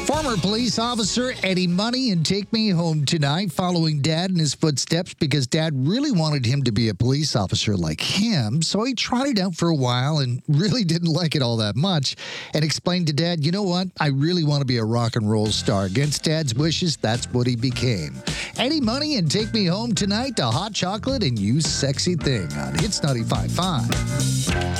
Former police officer Eddie Money and Take Me Home Tonight, following Dad in his footsteps because Dad really wanted him to be a police officer like him. So he tried it out for a while and really didn't like it all that much and explained to Dad, you know what? I really want to be a rock and roll star. Against Dad's wishes, that's what he became. Eddie Money and Take Me Home Tonight to Hot Chocolate and You Sexy Thing on Hits 95.5.